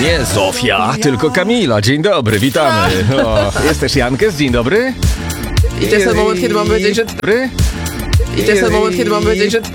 Nie Zofia, tylko Kamila. Dzień dobry, witamy. O, jest też Jankes, dzień dobry. I to jest ten moment, kiedy mam powiedzieć, że... Dobry. I to jest ten moment, kiedy mam powiedzieć, że...